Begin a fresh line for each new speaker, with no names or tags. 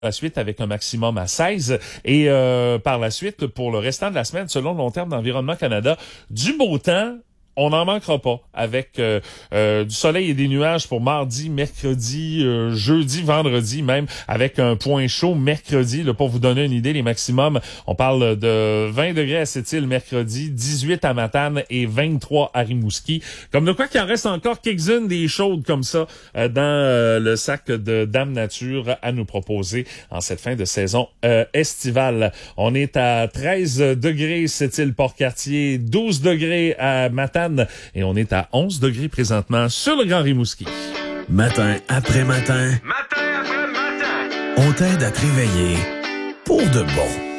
la suite avec un maximum à 16 et par la suite, pour le restant de la semaine, selon le long terme d'Environnement Canada, du beau temps. On n'en manquera pas avec du soleil et des nuages pour mardi, mercredi, jeudi, vendredi même, avec un point chaud mercredi. Là, pour vous donner une idée, les maximums, on parle de 20 degrés à Sept-Îles mercredi, 18 à Matane et 23 à Rimouski. Comme de quoi qu'il en reste encore quelques-unes des chaudes comme ça dans le sac de Dame Nature à nous proposer en cette fin de saison estivale. On est à 13 degrés Sept-Îles-Port-Cartier, 12 degrés à Matane, et on est à 11 degrés présentement sur le Grand Rimouski.
Matin après matin.
Matin après matin.
On t'aide à te réveiller pour de bon.